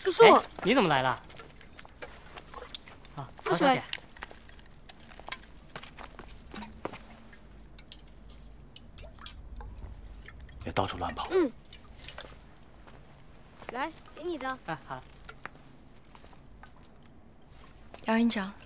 叔叔， 你怎么来了？啊，曹小姐。 别到处乱跑。 嗯。来，给你的。 哎，好了。 姚营长，